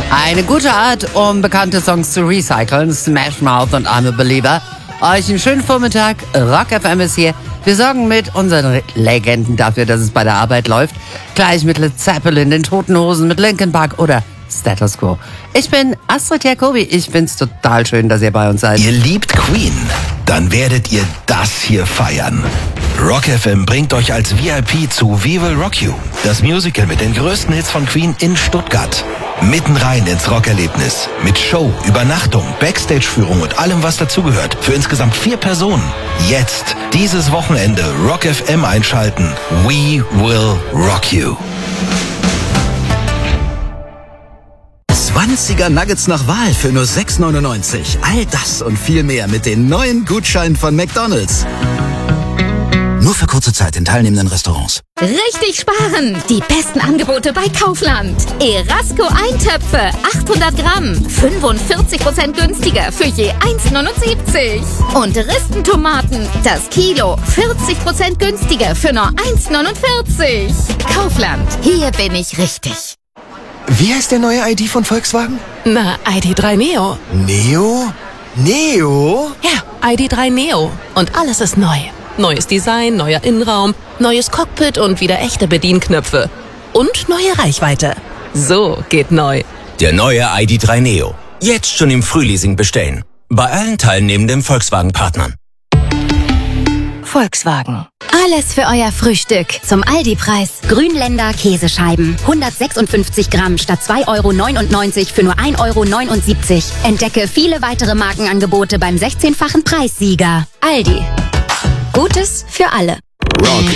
Eine gute Art, um bekannte Songs zu recyceln. Smash Mouth und I'm a Believer. Euch einen schönen Vormittag. Rock FM ist hier. Wir sorgen mit unseren Legenden dafür, dass es bei der Arbeit läuft. Gleich mit Led Zeppelin, den Toten Hosen, mit Linkin Park oder Status Quo. Ich bin Astrid Jacobi. Ich find's total schön, dass ihr bei uns seid. Ihr liebt Queen? Dann werdet ihr das hier feiern. Rock FM bringt euch als VIP zu We Will Rock You, das Musical mit den größten Hits von Queen in Stuttgart. Mitten rein ins Rockerlebnis. Mit Show, Übernachtung, Backstage-Führung und allem, was dazugehört. Für insgesamt 4 Personen. Jetzt, dieses Wochenende, Rock FM einschalten. We Will Rock You. 20er Nuggets nach Wahl für nur 6,99. All das und viel mehr mit den neuen Gutscheinen von McDonald's. Nur für kurze Zeit in teilnehmenden Restaurants. Richtig sparen! Die besten Angebote bei Kaufland. Erasco Eintöpfe, 800 Gramm, 45% günstiger für je 1,79. Und Ristentomaten, das Kilo, 40% günstiger für nur 1,49. Kaufland, hier bin ich richtig. Wie heißt der neue ID von Volkswagen? Na, ID.3 Neo. Neo? Neo? Ja, ID.3 Neo. Und alles ist neu. Neues Design, neuer Innenraum, neues Cockpit und wieder echte Bedienknöpfe. Und neue Reichweite. So geht neu. Der neue ID.3 Neo. Jetzt schon im Frühleasing bestellen. Bei allen teilnehmenden Volkswagen-Partnern. Volkswagen. Alles für euer Frühstück. Zum Aldi-Preis. Grünländer Käsescheiben. 156 Gramm statt 2,99 € für nur 1,79 €. Entdecke viele weitere Markenangebote beim 16-fachen Preissieger. Aldi. Gutes für alle. Rock